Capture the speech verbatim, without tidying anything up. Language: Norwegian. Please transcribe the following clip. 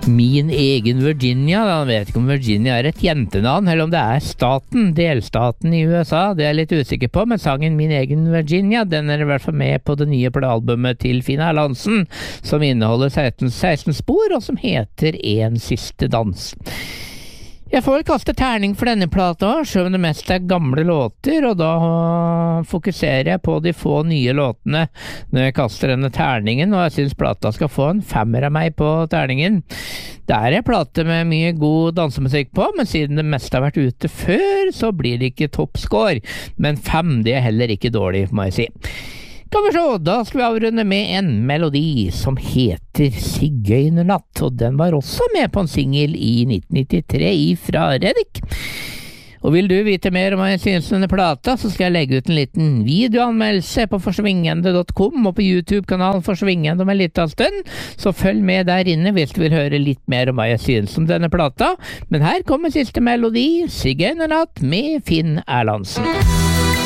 Min egen Virginia, da vet ikke om Virginia er et jentenavn, eller om det er staten, delstaten i U S A, det er jeg litt usikker på, men sangen Min egen Virginia, den er i hvert fall med på det nye albumet til Finn Erlandsen, som inneholder seksten, seksten spor, og som heter En siste dans. Jeg får vel kaste terning for denne plata, selv om det mest er gamle låter, og da fokuserer jeg på de få nye låtene når jeg kaster denne terningen, og jeg synes plata skal få en femmer av meg på terningen. Det er en plate med mye god dansemusikk på, men siden det meste har vært ute før, så blir det ikke toppscore, men fem, det er heller ikke dårlig, må jeg si. Kan vi se, da skal vi avrunde med en melodi som heter Sigøynernatt, og den var også med på en single i nitten nittitre fra Reddik. Og vil du vite mer om hva jeg synes denne plata, så skal jeg legge ut en liten videoanmeldelse på forsvingende punktum com og på YouTube-kanalen Forsvingende om en liten stund, så følg med der inne hvis du vil høre litt mer om hva jeg synes om denne plata. Men her kommer siste melodi, Sigøynernatt med Finn Erlandsen.